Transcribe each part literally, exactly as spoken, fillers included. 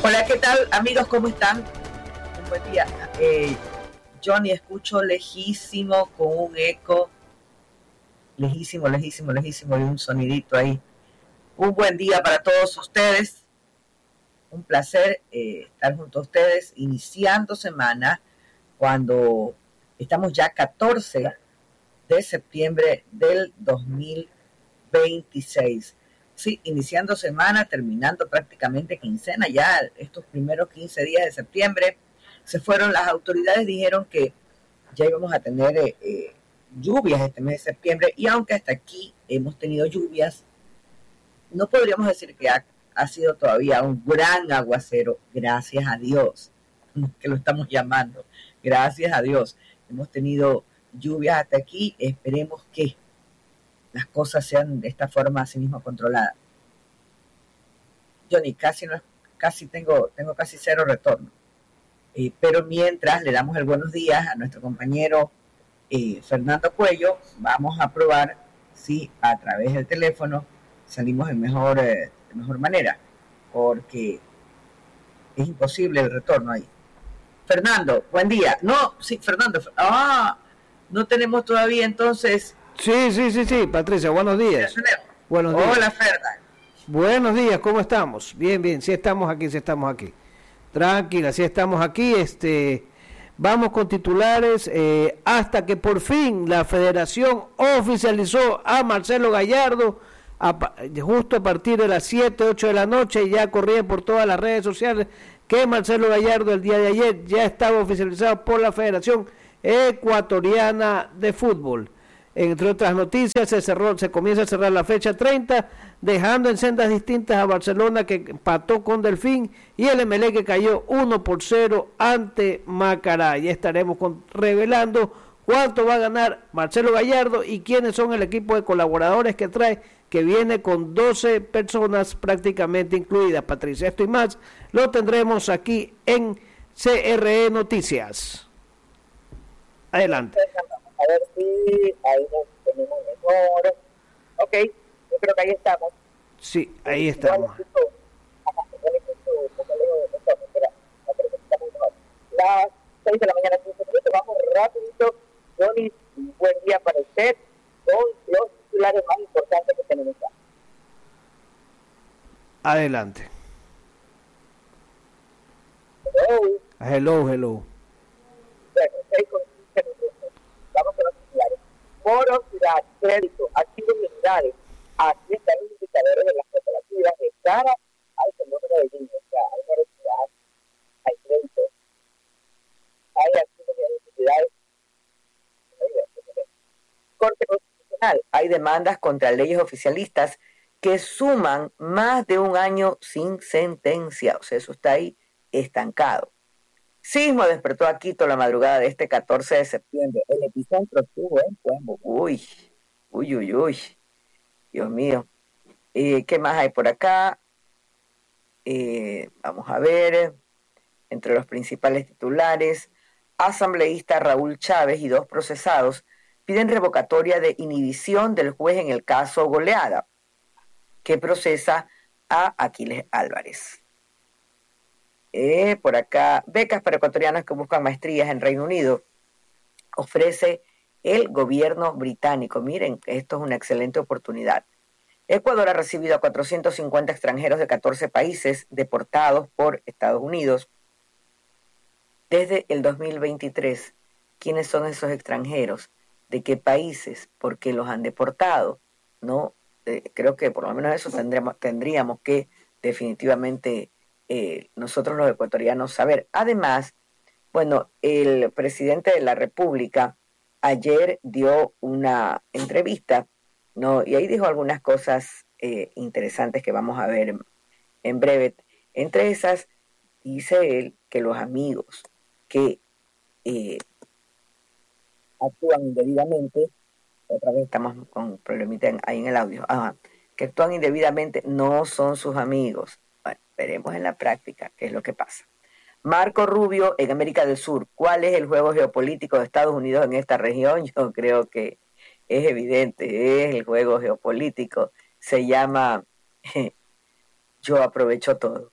Hola, ¿qué tal, amigos? ¿Cómo están? Un buen día. Eh, Johnny, escucho lejísimo con un eco, lejísimo, lejísimo, lejísimo y un sonidito ahí. Un buen día para todos ustedes. Un placer eh, estar junto a ustedes iniciando semana cuando estamos ya catorce de septiembre del dos mil veintiséis. Sí, iniciando semana, terminando prácticamente quincena, ya estos primeros quince días de septiembre, se fueron, las autoridades dijeron que ya íbamos a tener eh, eh, lluvias este mes de septiembre, y aunque hasta aquí hemos tenido lluvias, no podríamos decir que ha, ha sido todavía un gran aguacero, gracias a Dios, que lo estamos llamando, gracias a Dios. Hemos tenido lluvias hasta aquí, esperemos que las cosas sean de esta forma así mismo controladas. Johnny, casi no, casi tengo, tengo casi cero retorno. Eh, pero mientras le damos el buenos días a nuestro compañero eh, Fernando Cuello, vamos a probar si a través del teléfono salimos en mejor, eh, de mejor manera, porque es imposible el retorno ahí. Fernando, buen día. No, sí, Fernando. Ah, no tenemos todavía entonces. Sí, sí, sí, sí, Patricia, buenos días. Buenos días. Hola, Fernando. Buenos días, ¿cómo estamos? Bien, bien, sí estamos aquí, sí estamos aquí. Tranquila, sí estamos aquí. Este, vamos con titulares eh, hasta que por fin la Federación oficializó a Marcelo Gallardo a, justo a partir de las siete, ocho de la noche. Ya corría por todas las redes sociales que Marcelo Gallardo el día de ayer ya estaba oficializado por la Federación Ecuatoriana de Fútbol. Entre otras noticias, se cerró, se comienza a cerrar la fecha treinta, dejando en sendas distintas a Barcelona, que empató con Delfín, y el Emelec, que cayó uno por cero ante Macará. Ya estaremos con, revelando cuánto va a ganar Marcelo Gallardo y quiénes son el equipo de colaboradores que trae, que viene con doce personas prácticamente incluidas. Patricia, esto y más lo tendremos aquí en C R E Noticias. Adelante. A ver si ahí nos tenemos mejor. Ok, yo creo que ahí estamos. Sí, ahí estamos. Las seis de la mañana, quince minutos, vamos rapidito. Johnny, un buen día para usted con los titulares más importantes que tenemos acá. Adelante. Hello. Hello, hello. Bueno, seis con quince minutos. Vamos con los titulares. Morosidad, crédito, activos y unidades. Aquí están los indicadores de las cooperativas de cara al fenómeno de niños. O sea, hay morosidad, hay crédito, hay activos y unidades. Corte Constitucional. Hay demandas contra leyes oficialistas que suman más de un año sin sentencia. O sea, eso está ahí estancado. Sismo despertó a Quito la madrugada de este catorce de septiembre. El epicentro estuvo en Puembo. Uy, uy, uy, uy. Dios mío. Eh, ¿Qué más hay por acá? Eh, vamos a ver. Entre los principales titulares, asambleísta Raúl Chávez y dos procesados piden revocatoria de inhibición del juez en el caso Goleada, que procesa a Aquiles Álvarez. Eh, por acá, becas para ecuatorianos que buscan maestrías en Reino Unido, ofrece el gobierno británico. Miren, esto es una excelente oportunidad. Ecuador ha recibido a cuatrocientos cincuenta extranjeros de catorce países deportados por Estados Unidos desde el dos mil veintitrés. ¿Quiénes son esos extranjeros? ¿De qué países? ¿Por qué los han deportado? ¿No? Eh, creo que por lo menos eso tendríamos, tendríamos que definitivamente Eh, nosotros los ecuatorianos saber. Además, bueno, el presidente de la República ayer dio una entrevista, ¿no? Y ahí dijo algunas cosas eh, interesantes que vamos a ver en, en breve. Entre esas, dice él que los amigos que eh, actúan indebidamente, otra vez estamos con problemita ahí en el audio, ah, que actúan indebidamente no son sus amigos. Bueno, veremos en la práctica qué es lo que pasa. Marco Rubio en América del Sur. ¿Cuál es el juego geopolítico de Estados Unidos en esta región? Yo creo que es evidente, es el juego geopolítico. Se llama yo aprovecho todo.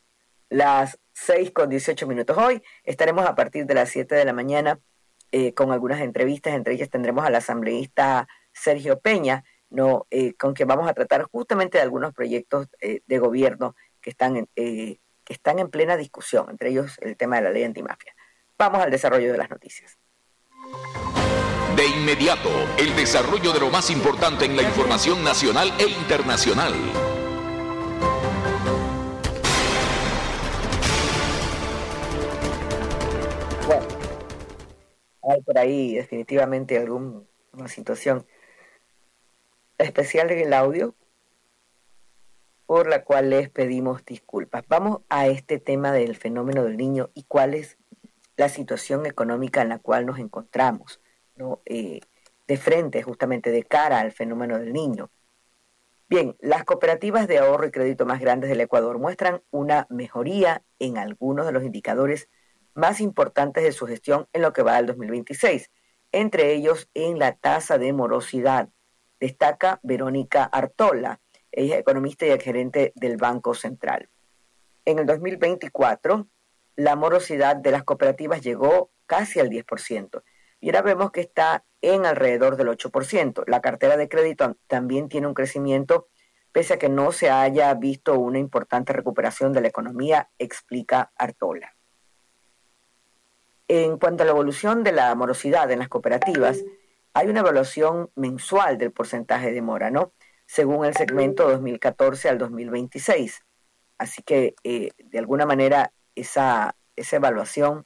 las seis con dieciocho minutos. Hoy estaremos a partir de las siete de la mañana eh, con algunas entrevistas, entre ellas tendremos al asambleísta Sergio Peña, no, eh, con quien vamos a tratar justamente de algunos proyectos eh, de gobierno que están, en, eh, que están en plena discusión, entre ellos el tema de la ley antimafia. Vamos al desarrollo de las noticias. De inmediato, el desarrollo de lo más importante en la información nacional e internacional. Bueno, hay por ahí definitivamente alguna situación especial en el audio por la cual les pedimos disculpas. Vamos a este tema del fenómeno del niño y cuál es la situación económica en la cual nos encontramos, ¿no? Eh, de frente, justamente de cara al fenómeno del niño. Bien, las cooperativas de ahorro y crédito más grandes del Ecuador muestran una mejoría en algunos de los indicadores más importantes de su gestión en lo que va del dos mil veintiséis, entre ellos en la tasa de morosidad. Destaca Verónica Artola, ella es economista y gerente del Banco Central. En el dos mil veinticuatro, la morosidad de las cooperativas llegó casi al diez por ciento y ahora vemos que está en alrededor del ocho por ciento. La cartera de crédito también tiene un crecimiento pese a que no se haya visto una importante recuperación de la economía, explica Artola. En cuanto a la evolución de la morosidad en las cooperativas, hay una evaluación mensual del porcentaje de mora, ¿no? Según el segmento dos mil catorce al dos mil veintiséis. Así que, eh, de alguna manera, esa, esa evaluación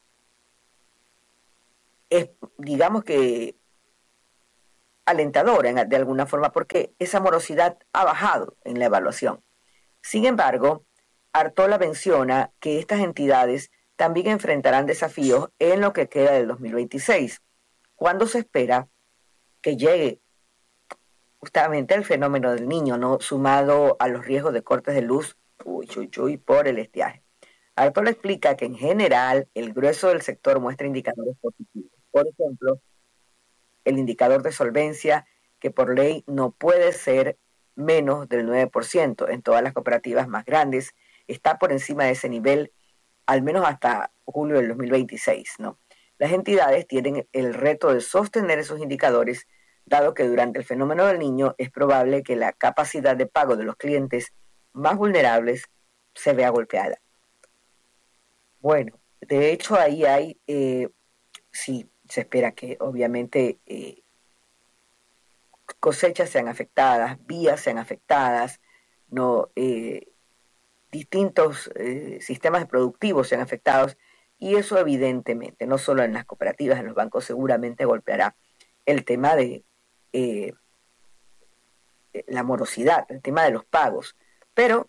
es, digamos que, alentadora de alguna forma, porque esa morosidad ha bajado en la evaluación. Sin embargo, Artola menciona que estas entidades también enfrentarán desafíos en lo que queda del dos mil veintiséis, cuando se espera que llegue justamente el fenómeno del niño, ¿no? Sumado a los riesgos de cortes de luz, uy, uy, uy, por el estiaje. Artola explica que en general el grueso del sector muestra indicadores positivos. Por ejemplo, el indicador de solvencia, que por ley no puede ser menos del nueve por ciento en todas las cooperativas más grandes, está por encima de ese nivel al menos hasta julio del dos mil veintiséis, ¿no? Las entidades tienen el reto de sostener esos indicadores, dado que durante el fenómeno del niño es probable que la capacidad de pago de los clientes más vulnerables se vea golpeada. Bueno, de hecho ahí hay, eh, sí, se espera que obviamente eh, cosechas sean afectadas, vías sean afectadas, no, eh, distintos eh, sistemas productivos sean afectados, y eso evidentemente, no solo en las cooperativas, en los bancos seguramente golpeará el tema de eh, la morosidad, el tema de los pagos, pero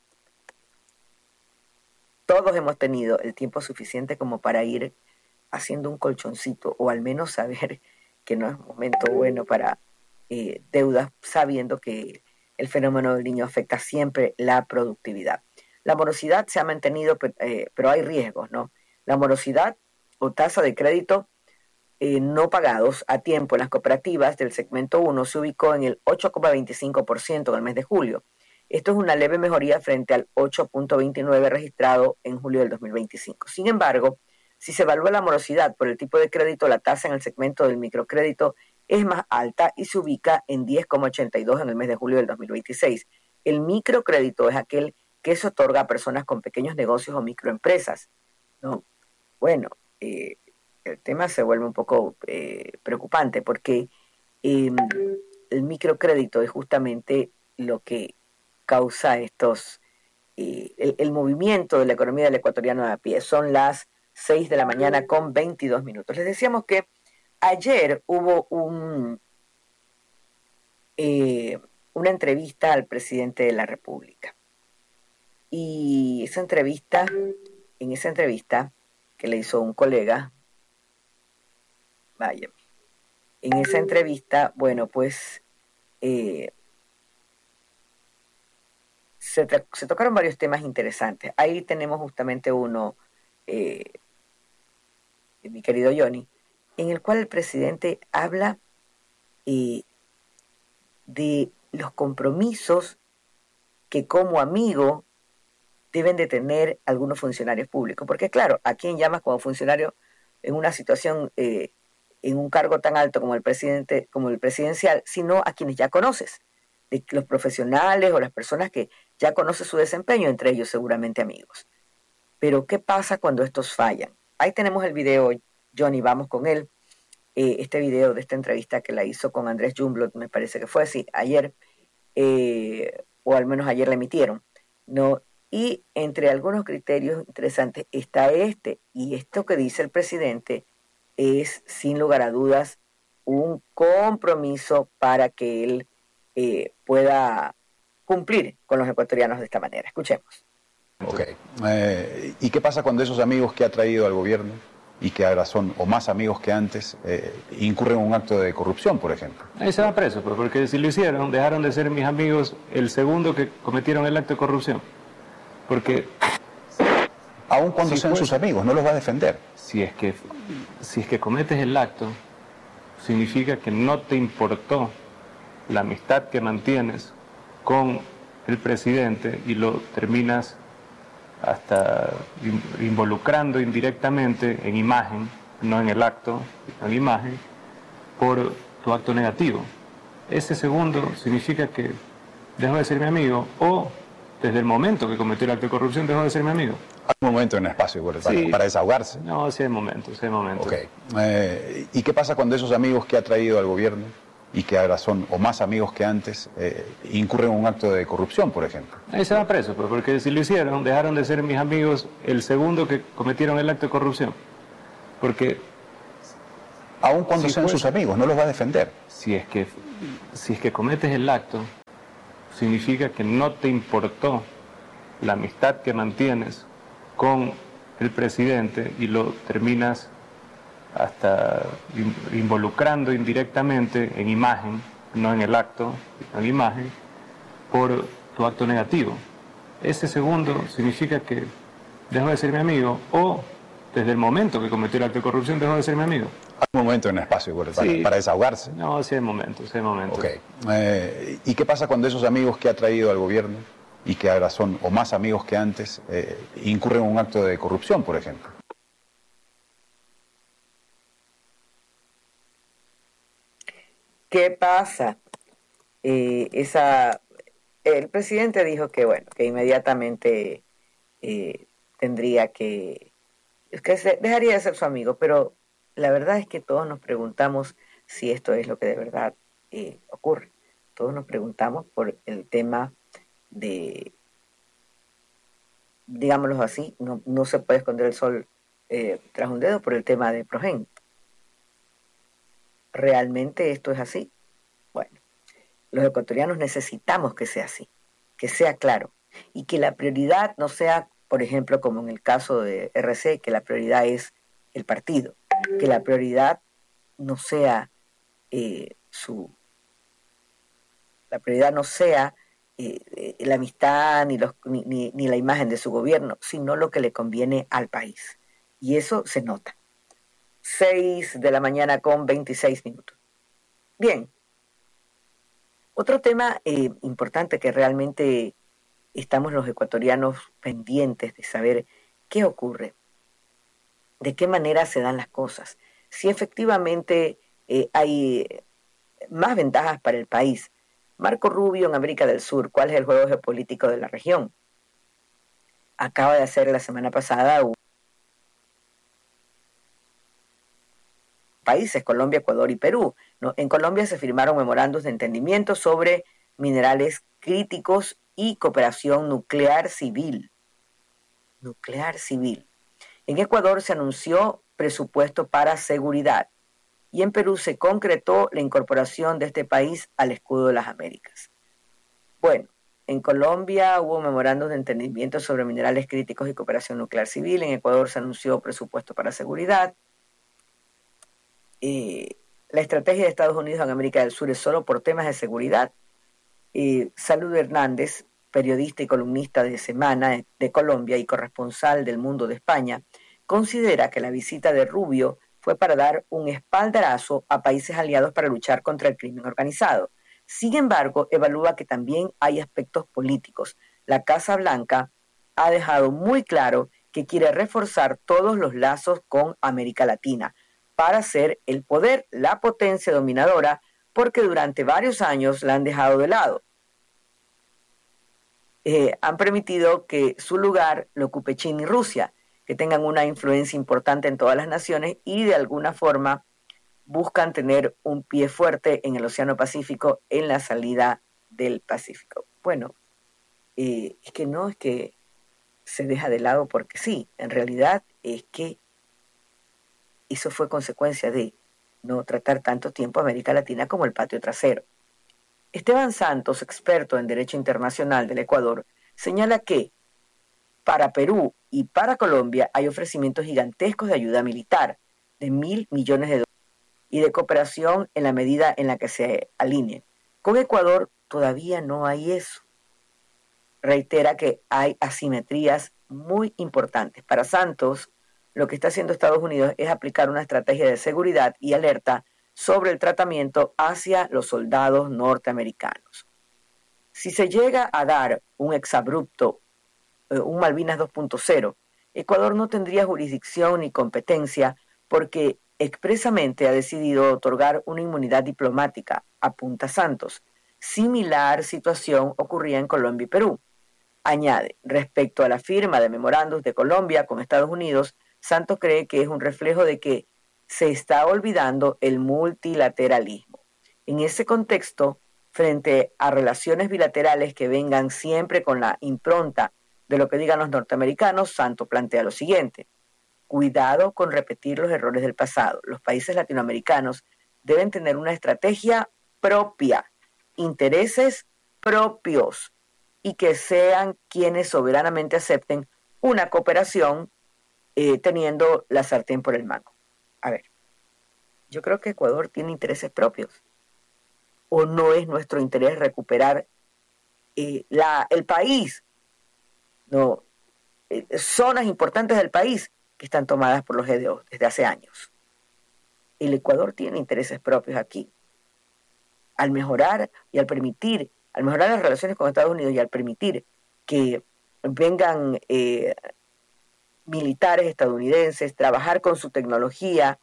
todos hemos tenido el tiempo suficiente como para ir haciendo un colchoncito, o al menos saber que no es un momento bueno para eh, deudas, sabiendo que el fenómeno del niño afecta siempre la productividad. La morosidad se ha mantenido, eh, pero hay riesgos, ¿no? La morosidad o tasa de crédito eh, no pagados a tiempo en las cooperativas del segmento uno se ubicó en el ocho coma veinticinco por ciento en el mes de julio. Esto es una leve mejoría frente al ocho coma veintinueve por ciento registrado en julio del dos mil veinticinco. Sin embargo, si se evalúa la morosidad por el tipo de crédito, la tasa en el segmento del microcrédito es más alta y se ubica en diez coma ochenta y dos por ciento en el mes de julio del dos mil veintiséis. El microcrédito es aquel que se otorga a personas con pequeños negocios o microempresas, ¿no? Bueno, eh, el tema se vuelve un poco eh, preocupante porque eh, el microcrédito es justamente lo que causa estos, eh, el, el movimiento de la economía del ecuatoriano de a pie. Son las seis de la mañana con veintidós minutos. Les decíamos que ayer hubo un, eh, una entrevista al presidente de la República. Y esa entrevista, en esa entrevista que le hizo un colega, vaya, en esa entrevista, bueno, pues eh, se, se tocaron varios temas interesantes. Ahí tenemos justamente uno, eh, mi querido Johnny, en el cual el presidente habla eh, de los compromisos que como amigo deben de tener algunos funcionarios públicos. Porque claro, ¿a quién llamas como funcionario en una situación, eh, en un cargo tan alto como el presidente, como el presidencial, sino a quienes ya conoces, de los profesionales o las personas que ya conoces su desempeño, entre ellos seguramente amigos? Pero ¿qué pasa cuando estos fallan? Ahí tenemos el video, Johnny, vamos con él. Eh, este video de esta entrevista que la hizo con Andrés Jumblatt, me parece que fue así, ayer, eh, o al menos ayer la emitieron, ¿no? Y entre algunos criterios interesantes está este, y esto que dice el presidente es, sin lugar a dudas, un compromiso para que él eh, pueda cumplir con los ecuatorianos de esta manera. Escuchemos. Ok. Eh, ¿Y qué pasa cuando esos amigos que ha traído al gobierno y que ahora son o más amigos que antes eh, incurren en un acto de corrupción, por ejemplo? Ahí se va preso, pues, porque si lo hicieron, dejaron de ser mis amigos el segundo que cometieron el acto de corrupción. Porque aun cuando si sean fuese, sus amigos, no los va a defender. Si es que si es que cometes el acto, significa que no te importó la amistad que mantienes con el presidente y lo terminas hasta involucrando indirectamente en imagen, no en el acto, en imagen, por tu acto negativo. Ese segundo significa que dejó de ser mi amigo, o desde el momento que cometió el acto de corrupción dejó de ser mi amigo. Hay un momento en el espacio para, sí. para desahogarse. No, sí hay momentos, sí hay momentos. Okay. Eh, ¿Y qué pasa cuando esos amigos que ha traído al gobierno y que ahora son o más amigos que antes eh, incurren en un acto de corrupción, por ejemplo? Ahí se va preso, pues, porque si lo hicieron, dejaron de ser mis amigos el segundo que cometieron el acto de corrupción. Porque aun cuando si sean fuese, sus amigos, no los va a defender. Si es que si es que cometes el acto, significa que no te importó la amistad que mantienes con el presidente y lo terminas hasta involucrando indirectamente en imagen, no en el acto, en imagen, por tu acto negativo. Ese segundo significa que dejó de ser mi amigo, o desde el momento que cometió el acto de corrupción dejó de ser mi amigo. Hay un momento en el espacio para, sí. para desahogarse. No, sí hay momentos, sí hay momentos. Okay. Eh, ¿Y qué pasa cuando esos amigos que ha traído al gobierno y que ahora son o más amigos que antes eh, incurren en un acto de corrupción, por ejemplo? ¿Qué pasa? Eh, esa, el presidente dijo que, bueno, que inmediatamente eh, tendría que, que se, dejaría de ser su amigo, pero la verdad es que todos nos preguntamos si esto es lo que de verdad eh, ocurre. Todos nos preguntamos por el tema de, digámoslo así, no, no se puede esconder el sol eh, tras un dedo, por el tema de Progen. ¿Realmente esto es así? Bueno, los ecuatorianos necesitamos que sea así, que sea claro, y que la prioridad no sea, por ejemplo, como en el caso de R C, que la prioridad es el partido, que la prioridad no sea eh, su, la prioridad no sea eh, la amistad ni, los, ni, ni, ni la imagen de su gobierno, sino lo que le conviene al país. Y eso se nota. seis de la mañana con veintiséis minutos. Bien. Otro tema eh, importante que realmente estamos los ecuatorianos pendientes de saber qué ocurre, de qué manera se dan las cosas, si efectivamente eh, hay más ventajas para el país. Marco Rubio en América del Sur, ¿cuál es el juego geopolítico de la región? Acaba de hacer la semana pasada un países, Colombia, Ecuador y Perú, ¿no? En Colombia se firmaron memorandos de entendimiento sobre minerales críticos y cooperación nuclear civil. Nuclear civil. En Ecuador se anunció presupuesto para seguridad y en Perú se concretó la incorporación de este país al escudo de las Américas. Bueno, en Colombia hubo memorandos de entendimiento sobre minerales críticos y cooperación nuclear civil. En Ecuador se anunció presupuesto para seguridad. Eh, la estrategia de Estados Unidos en América del Sur es solo por temas de seguridad. Eh, Salud Hernández, periodista y columnista de Semana de Colombia y corresponsal del Mundo de España, considera que la visita de Rubio fue para dar un espaldarazo a países aliados para luchar contra el crimen organizado. Sin embargo, evalúa que también hay aspectos políticos. La Casa Blanca ha dejado muy claro que quiere reforzar todos los lazos con América Latina para ser el poder, la potencia dominadora, porque durante varios años la han dejado de lado. Eh, han permitido que su lugar lo ocupe China y Rusia, que tengan una influencia importante en todas las naciones y de alguna forma buscan tener un pie fuerte en el Océano Pacífico en la salida del Pacífico. Bueno, eh, es que no es que se deja de lado porque sí, en realidad es que eso fue consecuencia de no tratar tanto tiempo a América Latina como el patio trasero. Esteban Santos, experto en Derecho Internacional del Ecuador, señala que para Perú y para Colombia hay ofrecimientos gigantescos de ayuda militar de mil millones de dólares y de cooperación en la medida en la que se alineen. Con Ecuador todavía no hay eso. Reitera que hay asimetrías muy importantes. Para Santos, lo que está haciendo Estados Unidos es aplicar una estrategia de seguridad y alerta sobre el tratamiento hacia los soldados norteamericanos. Si se llega a dar un exabrupto, eh, un Malvinas dos punto cero, Ecuador no tendría jurisdicción ni competencia porque expresamente ha decidido otorgar una inmunidad diplomática, apunta Santos. Similar situación ocurría en Colombia y Perú. Añade, respecto a la firma de memorándums de Colombia con Estados Unidos, Santos cree que es un reflejo de que se está olvidando el multilateralismo. En ese contexto, frente a relaciones bilaterales que vengan siempre con la impronta de lo que digan los norteamericanos, Santos plantea lo siguiente: cuidado con repetir los errores del pasado. Los países latinoamericanos deben tener una estrategia propia, intereses propios, y que sean quienes soberanamente acepten una cooperación eh, teniendo la sartén por el mango. A ver, yo creo que Ecuador tiene intereses propios. ¿O no es nuestro interés recuperar eh, la, el país? No, eh, zonas importantes del país que están tomadas por los G D O desde hace años. El Ecuador tiene intereses propios aquí. Al mejorar y al permitir, al mejorar las relaciones con Estados Unidos y al permitir que vengan eh, militares estadounidenses, trabajar con su tecnología,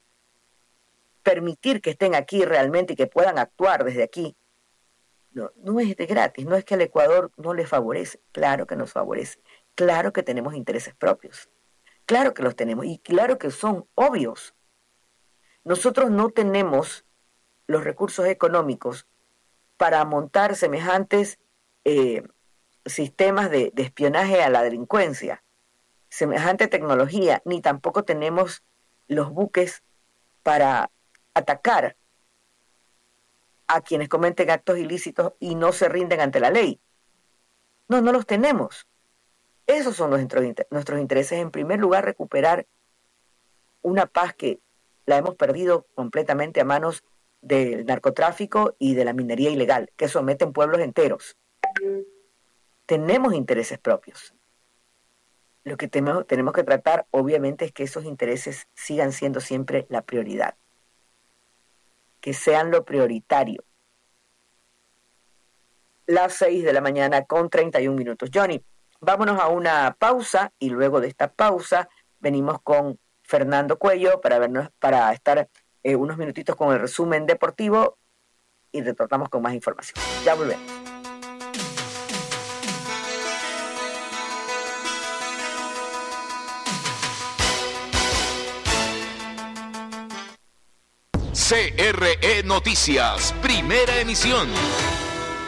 permitir que estén aquí realmente y que puedan actuar desde aquí, no, no es de gratis, no es que al Ecuador no le favorece, claro que nos favorece, claro que tenemos intereses propios, claro que los tenemos y claro que son obvios. Nosotros no tenemos los recursos económicos para montar semejantes eh, sistemas de, de espionaje a la delincuencia, semejante tecnología, ni tampoco tenemos los buques para atacar a quienes cometen actos ilícitos y no se rinden ante la ley. No, no los tenemos. Esos son nuestros, nuestros intereses. En primer lugar, recuperar una paz que la hemos perdido completamente a manos del narcotráfico y de la minería ilegal, que someten pueblos enteros. Tenemos intereses propios. Lo que tenemos, tenemos que tratar, obviamente, es que esos intereses sigan siendo siempre la prioridad, que sean lo prioritario. Las seis de la mañana con treinta y un minutos. Johnny, vámonos a una pausa y luego de esta pausa venimos con Fernando Cuello para vernos, para estar eh, unos minutitos con el resumen deportivo y retornamos con más información. Ya volvemos. C R E Noticias, primera emisión.